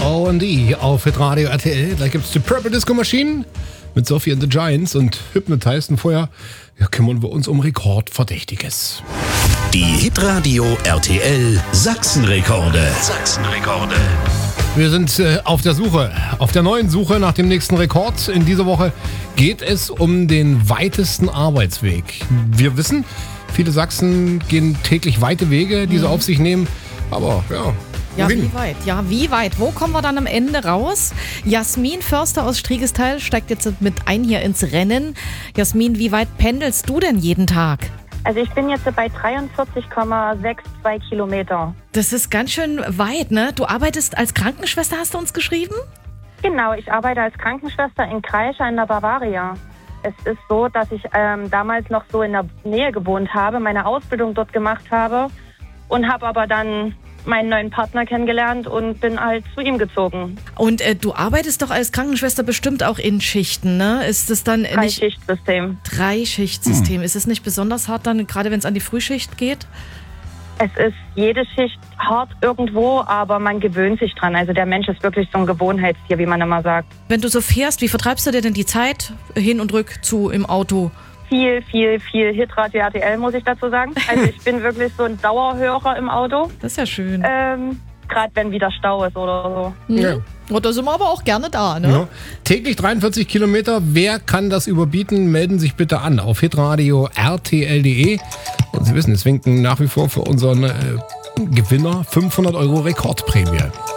O&D auf Hitradio RTL. Da gibt's die Purple Disco Machine mit Sophie and the Giants und Hypnotize. Und vorher kümmern wir uns um Rekordverdächtiges. Die Hitradio RTL Sachsenrekorde. Wir sind auf der neuen Suche nach dem nächsten Rekord. In dieser Woche geht es um den weitesten Arbeitsweg. Wir wissen, viele Sachsen gehen täglich weite Wege, die sie auf sich nehmen. Aber ja, wie weit? Ja, wie weit? Wo kommen wir dann am Ende raus? Jasmin Förster aus Striegestal steigt jetzt mit ein hier ins Rennen. Jasmin, wie weit pendelst du denn jeden Tag? Also ich bin jetzt bei 43,62 Kilometer. Das ist ganz schön weit, ne? Du arbeitest als Krankenschwester, hast du uns geschrieben? Genau, ich arbeite als Krankenschwester in Kreischa in der Bavaria. Es ist so, dass ich damals noch so in der Nähe gewohnt habe, meine Ausbildung dort gemacht habe und habe aber dann meinen neuen Partner kennengelernt und bin halt zu ihm gezogen. Und du arbeitest doch als Krankenschwester bestimmt auch in Schichten, ne? Ist es dann nicht... Drei-Schichtsystem. Ist es nicht besonders hart dann, gerade wenn es an die Frühschicht geht? Es ist jede Schicht hart irgendwo, aber man gewöhnt sich dran. Also der Mensch ist wirklich so ein Gewohnheitstier, wie man immer sagt. Wenn du so fährst, wie vertreibst du dir denn die Zeit hin und rück im Auto? Viel Hitradio RTL, muss ich dazu sagen. Also ich bin wirklich so ein Dauerhörer im Auto. Das ist ja schön. Gerade wenn wieder Stau ist oder so. Ja. Und da sind wir aber auch gerne da, ne? Ja. Täglich 43 Kilometer. Wer kann das überbieten? Melden sich bitte an auf hitradio rtl.de. Und Sie wissen, es winken nach wie vor für unseren Gewinner 500 € Rekordprämie.